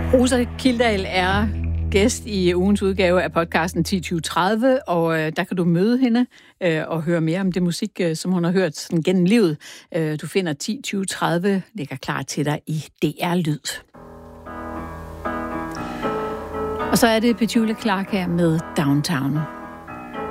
Rosa Kildahl er gæst i ugens udgave af podcasten 10-20-30, og der kan du møde hende og høre mere om det musik, som hun har hørt sådan gennem livet. Du finder 10-20-30 ligger klar til dig i DR Lyd. Og så er det Petula Clark her med Downtown.